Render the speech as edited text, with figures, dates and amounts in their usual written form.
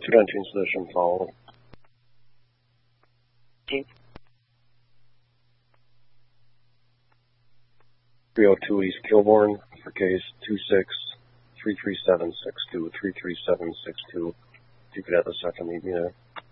219 sedition, follow. 302 East Kilbourne for case 26-33762, 33762. If you could have the second, meet me there.